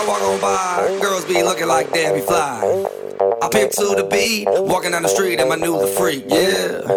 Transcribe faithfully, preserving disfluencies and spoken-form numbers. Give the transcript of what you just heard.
I walk on by, girls be looking like Debbie Fly. I pimp to the beat, walking down the street and my new the freak, yeah.